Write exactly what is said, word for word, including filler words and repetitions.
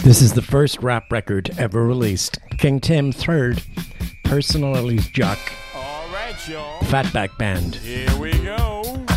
This is the first rap record ever released. King Tim third, Personality's Jock, All right, y'all. Fatback Band. Here we go.